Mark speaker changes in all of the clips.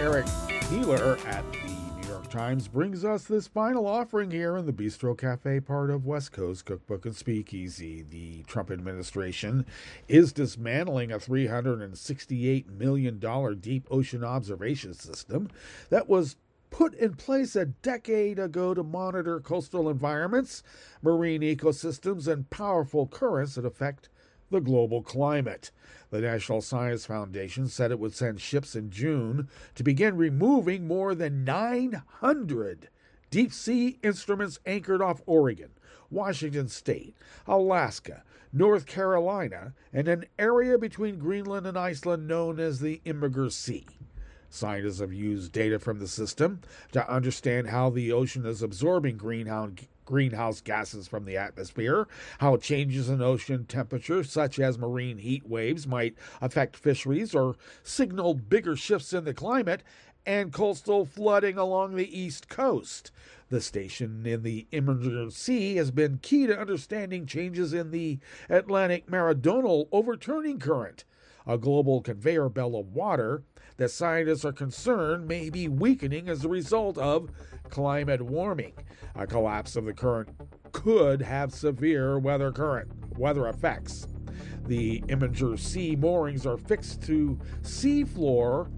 Speaker 1: Eric Keeler at the New York Times brings us this final offering here in the Bistro Cafe part of West Coast Cookbook and Speakeasy. The Trump administration is dismantling a $368 million deep ocean observation system that was put in place a decade ago to monitor coastal environments, marine ecosystems, and powerful currents that affect the global climate. The National Science Foundation said it would send ships in June to begin removing more than 900 deep-sea instruments anchored off Oregon, Washington State, Alaska, North Carolina, and an area between Greenland and Iceland known as the Immiger Sea. Scientists have used data from the system to understand how the ocean is absorbing greenhouse gases from the atmosphere, how changes in ocean temperature, such as marine heat waves, might affect fisheries or signal bigger shifts in the climate, and coastal flooding along the East Coast. The station in the Immiger Sea has been key to understanding changes in the Atlantic Meridional Overturning Current, a global conveyor belt of water that scientists are concerned may be weakening as a result of climate warming. A collapse of the current could have severe weather effects. The Immiger Sea moorings are fixed to seafloor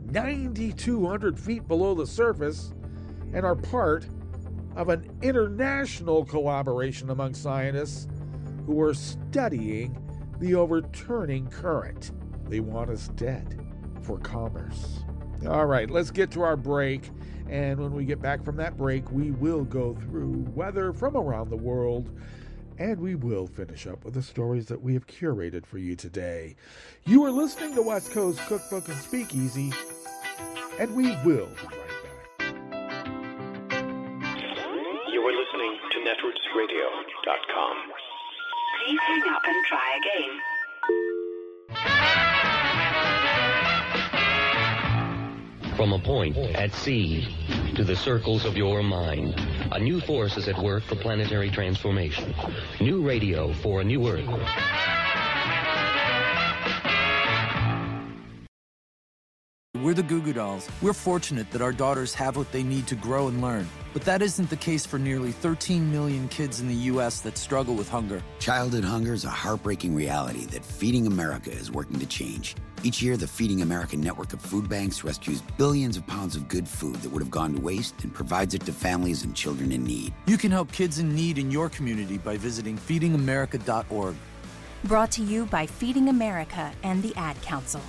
Speaker 1: 9,200 feet below the surface and are part of an international collaboration among scientists who are studying the overturning current. They want us dead for commerce. All right, let's get to our break. And when we get back from that break, we will go through weather from around the world, and we will finish up with the stories that we have curated for you today. You are listening to West Coast Cookbook and Speakeasy, and we will be right back.
Speaker 2: You are listening to netrootsradio.com.
Speaker 3: Please hang up and try again.
Speaker 4: From a point at sea to the circles of your mind, a new force is at work for planetary transformation. New radio for a new Earth.
Speaker 5: We're the Goo Goo Dolls. We're fortunate that our daughters have what they need to grow and learn. But that isn't the case for nearly 13 million kids in the U.S. that struggle with hunger.
Speaker 6: Childhood hunger is a heartbreaking reality that Feeding America is working to change. Each year, the Feeding America network of food banks rescues billions of pounds of good food that would have gone to waste and provides it to families and children in need.
Speaker 5: You can help kids in need in your community by visiting feedingamerica.org.
Speaker 7: Brought to you by Feeding America and the Ad Council.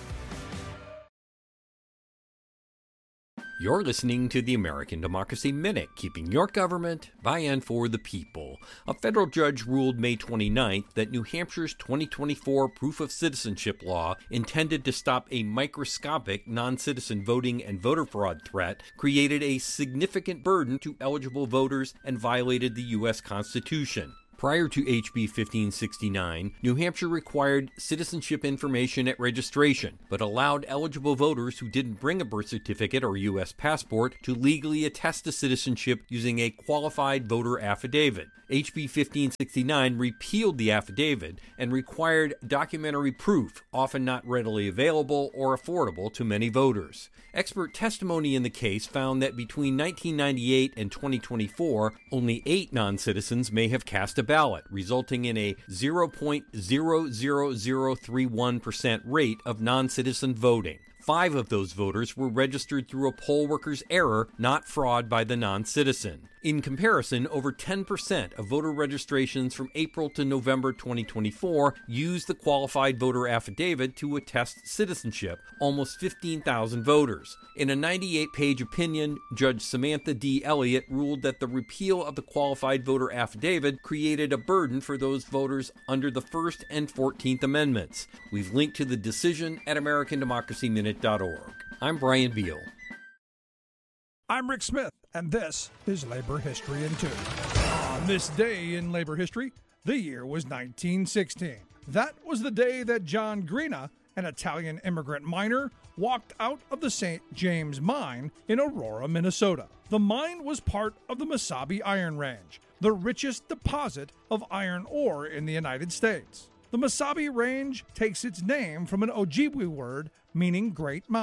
Speaker 8: You're listening to the American Democracy Minute, keeping your government by and for the people. A federal judge ruled May 29th that New Hampshire's 2024 proof of citizenship law, intended to stop a microscopic non-citizen voting and voter fraud threat, created a significant burden to eligible voters and violated the U.S. Constitution. Prior to HB 1569, New Hampshire required citizenship information at registration, but allowed eligible voters who didn't bring a birth certificate or U.S. passport to legally attest to citizenship using a qualified voter affidavit. HB 1569 repealed the affidavit and required documentary proof, often not readily available or affordable to many voters. Expert testimony in the case found that between 1998 and 2024, only 8 non-citizens may have cast a ballot, resulting in a 0.00031% rate of non-citizen voting. 5 of those voters were registered through a poll worker's error, not fraud by the non-citizen. In comparison, over 10% of voter registrations from April to November 2024 used the qualified voter affidavit to attest citizenship, almost 15,000 voters. In a 98-page opinion, Judge Samantha D. Elliott ruled that the repeal of the qualified voter affidavit created a burden for those voters under the First and 14th Amendments. We've linked to the decision at AmericanDemocracyMinute.org. I'm Brian Beal.
Speaker 9: I'm Rick Smith, and this is Labor History in 2. On this day in labor history, the year was 1916. That was the day that John Greena, an Italian immigrant miner, walked out of the St. James Mine in Aurora, Minnesota. The mine was part of the Mesabi Iron Range, the richest deposit of iron ore in the United States. The Mesabi Range takes its name from an Ojibwe word meaning Great Mountain.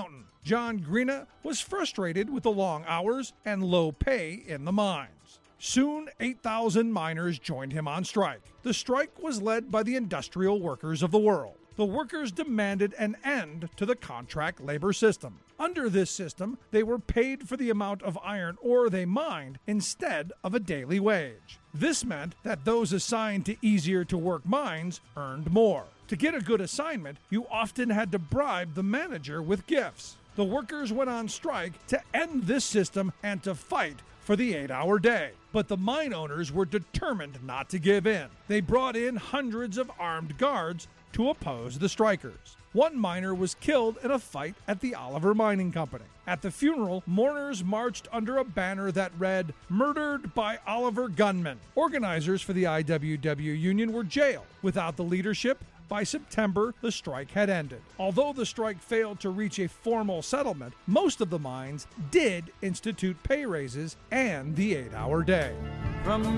Speaker 9: John Greene was frustrated with the long hours and low pay in the mines. Soon, 8,000 miners joined him on strike. The strike was led by the industrial workers of the world. The workers demanded an end to the contract labor system. Under this system, they were paid for the amount of iron ore they mined instead of a daily wage. This meant that those assigned to easier-to-work mines earned more. To get a good assignment, you often had to bribe the manager with gifts. The workers went on strike to end this system and to fight for the 8-hour day. But the mine owners were determined not to give in. They brought in hundreds of armed guards to oppose the strikers. One miner was killed in a fight at the Oliver Mining Company. At the funeral, mourners marched under a banner that read, "Murdered by Oliver Gunmen." Organizers for the IWW union were jailed. Without the leadership, by September, the strike had ended. Although the strike failed to reach a formal settlement, most of the mines did institute pay raises and the 8-hour day.
Speaker 5: From